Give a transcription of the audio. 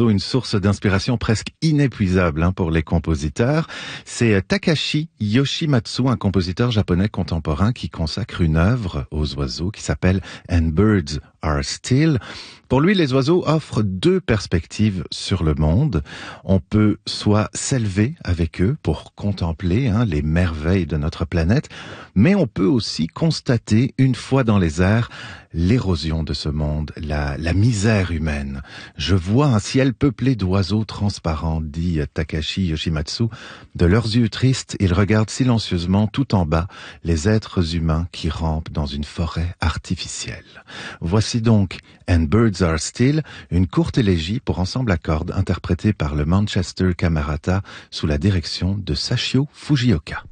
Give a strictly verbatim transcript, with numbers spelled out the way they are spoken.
oiseaux une source d'inspiration presque inépuisable hein, pour les compositeurs. C'est Takashi Yoshimatsu, un compositeur japonais contemporain qui consacre une œuvre aux oiseaux qui s'appelle And Birds Are Still. Pour lui, les oiseaux offrent deux perspectives sur le monde. On peut soit s'élever avec eux pour contempler hein, les merveilles de notre planète, mais on peut aussi constater, une fois dans les airs, l'érosion de ce monde, la, la misère humaine. Je vois un ciel peuplé d'oiseaux transparents, dit Takashi Yoshimatsu. De leurs yeux tristes, ils regardent silencieusement tout en bas les êtres humains qui rampent dans une forêt artificielle. Voici donc And Birds Are Still, une courte élégie pour ensemble à cordes interprétée par le Manchester Camerata sous la direction de Sachio Fujioka.